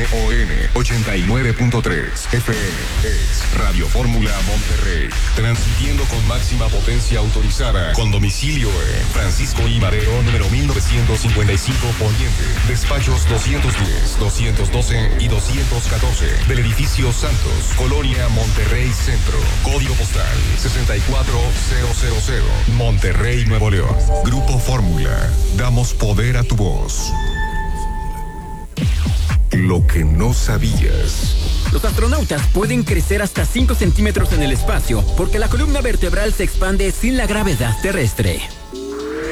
89.3 FM es Radio Fórmula Monterrey, transmitiendo con máxima potencia autorizada, con domicilio en Francisco I. Madero, número 1955 Poniente, despachos 210, 212 y 214 del edificio Santos, Colonia Monterrey Centro, código postal 64000, Monterrey, Nuevo León. Grupo Fórmula, damos poder a tu voz. Lo que no sabías. Los astronautas pueden crecer hasta 5 centímetros en el espacio porque la columna vertebral se expande sin la gravedad terrestre.